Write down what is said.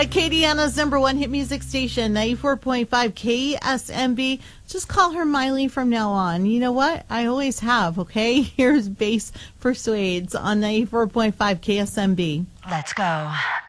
Acadiana's number one hit music station, 94.5 KSMB. Just call her Miley from now on. You know what? I always have, okay? Here's Bass Persuades on 94.5 KSMB. Let's go.